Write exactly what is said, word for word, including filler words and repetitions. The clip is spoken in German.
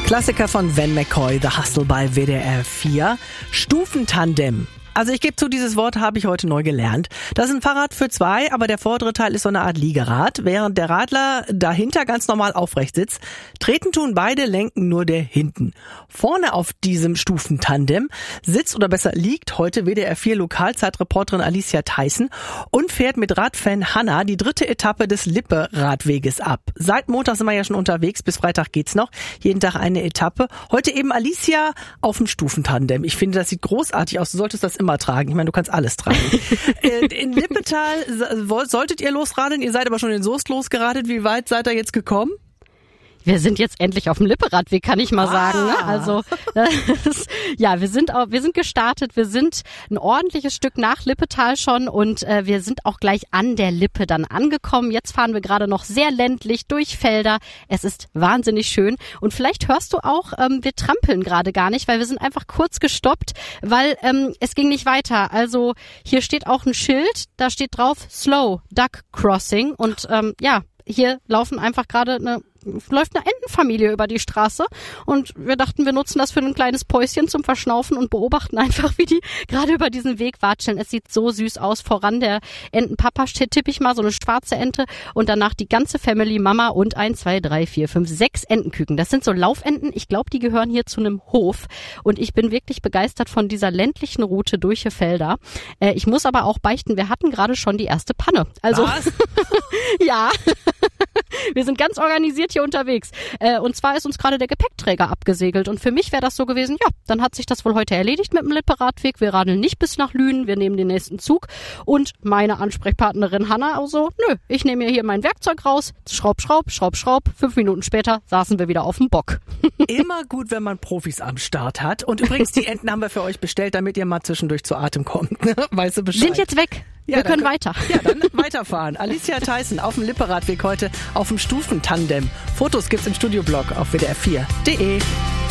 Klassiker von Van McCoy, The Hustle bei W D R vier. Stufentandem. Also ich gebe zu, dieses Wort habe ich heute neu gelernt. Das ist ein Fahrrad für zwei, aber der vordere Teil ist so eine Art Liegerad, während der Radler dahinter ganz normal aufrecht sitzt. Treten tun beide, lenken nur der hinten. Vorne auf diesem Stufentandem sitzt oder besser liegt heute W D R vier Lokalzeitreporterin Alicia Theissen und fährt mit Radfan Hanna die dritte Etappe des Lippe-Radweges ab. Seit Montag sind wir ja schon unterwegs, bis Freitag geht's noch. Jeden Tag eine Etappe. Heute eben Alicia auf dem Stufentandem. Ich finde, das sieht großartig aus. Du solltest das immer tragen. Ich meine, du kannst alles tragen. In Lippetal solltet ihr losradeln. Ihr seid aber schon in Soest losgeradet. Wie weit seid ihr jetzt gekommen? Wir sind jetzt endlich auf dem Lipperadweg, kann ich mal ah. sagen. Ne? Also das, ja, wir sind auch, wir sind gestartet. Wir sind ein ordentliches Stück nach Lippetal schon und äh, wir sind auch gleich an der Lippe dann angekommen. Jetzt fahren wir gerade noch sehr ländlich durch Felder. Es ist wahnsinnig schön und vielleicht hörst du auch, ähm, wir trampeln gerade gar nicht, weil wir sind einfach kurz gestoppt, weil ähm, es ging nicht weiter. Also hier steht auch ein Schild, da steht drauf Slow Duck Crossing und ähm, ja, hier laufen einfach gerade eine läuft eine Entenfamilie über die Straße und wir dachten, wir nutzen das für ein kleines Päuschen zum Verschnaufen und beobachten einfach, wie die gerade über diesen Weg watscheln. Es sieht so süß aus. Voran der Entenpapa steht, tippe ich mal, so eine schwarze Ente und danach die ganze Family, Mama und ein, zwei, drei, vier, fünf, sechs Entenküken. Das sind so Laufenten. Ich glaube, die gehören hier zu einem Hof und ich bin wirklich begeistert von dieser ländlichen Route durch die Felder. Äh, ich muss aber auch beichten, wir hatten gerade schon die erste Panne. Also Was? Ja, wir sind ganz organisiert hier unterwegs. Äh, und zwar ist uns gerade der Gepäckträger abgesegelt. Und für mich wäre das so gewesen, ja, dann hat sich das wohl heute erledigt mit dem Lippe-Radweg. Wir radeln nicht bis nach Lünen, wir nehmen den nächsten Zug. Und meine Ansprechpartnerin Hanna also, nö, ich nehme mir hier mein Werkzeug raus, schraub, schraub, schraub, schraub. Fünf Minuten später saßen wir wieder auf dem Bock. Immer gut, wenn man Profis am Start hat. Und übrigens, die Enten haben wir für euch bestellt, damit ihr mal zwischendurch zu Atem kommt. Weißt du Bescheid? Sind jetzt weg. Ja, wir können dann, weiter. Ja, dann weiterfahren. Alicia Theissen auf dem Lippe-Radweg heute auf dem Stufentandem. Fotos gibt's im Studioblog auf W D R vier punkt de.